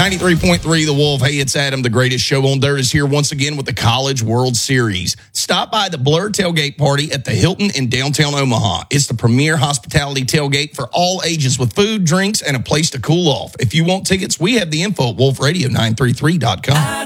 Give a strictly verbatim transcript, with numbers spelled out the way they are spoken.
ninety-three point three The Wolf. Hey, it's Adam. The greatest show on dirt is here once again with the College World Series. Stop by the Blur Tailgate Party at the Hilton in downtown Omaha. It's the premier hospitality tailgate for all ages with food, drinks, and a place to cool off. If you want tickets, we have the info at wolf radio nine three three dot com.